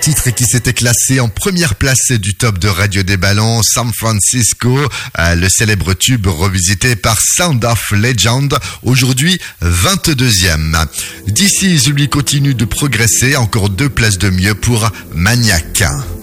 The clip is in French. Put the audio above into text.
titre qui s'était classé en première place du top de Radio des Ballons, San Francisco, le célèbre tube revisité par Sound of Legend, aujourd'hui 22e. This Is lui continue de progresser, encore 2 places de mieux pour Maniac.